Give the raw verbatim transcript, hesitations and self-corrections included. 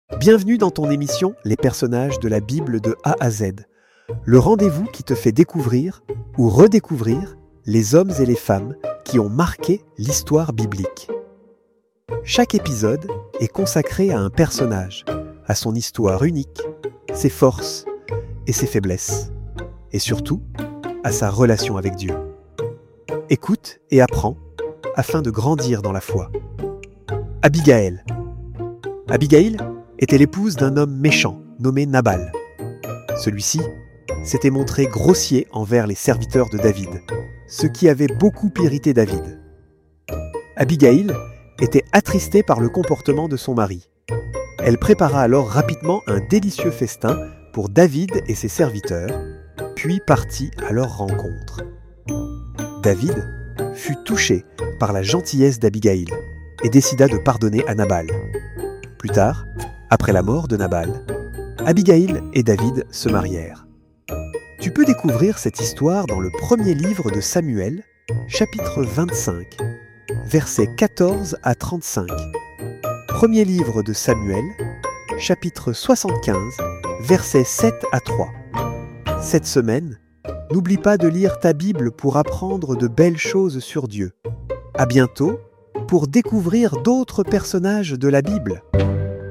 Bienvenue dans ton émission Les personnages de la Bible de A à Z, le rendez-vous qui te fait découvrir ou redécouvrir les hommes et les femmes qui ont marqué l'histoire biblique. Chaque épisode est consacré à un personnage, à son histoire unique, ses forces et ses faiblesses, et surtout à sa relation avec Dieu. Écoute et apprends afin de grandir dans la foi. Abigaël. Abigaïl était l'épouse d'un homme méchant nommé Nabal. Celui-ci s'était montré grossier envers les serviteurs de David, ce qui avait beaucoup irrité David. Abigaïl était attristée par le comportement de son mari. Elle prépara alors rapidement un délicieux festin pour David et ses serviteurs, puis partit à leur rencontre. David fut touché par la gentillesse d'Abigaïl et décida de pardonner à Nabal. Plus tard, après la mort de Nabal, Abigaïl et David se marièrent. Tu peux découvrir cette histoire dans le premier livre de Samuel, chapitre vingt-cinq, versets quatorze à trente-cinq. Premier livre de Samuel, chapitre soixante-quinze, versets sept à trois. Cette semaine, n'oublie pas de lire ta Bible pour apprendre de belles choses sur Dieu. À bientôt pour découvrir d'autres personnages de la Bible.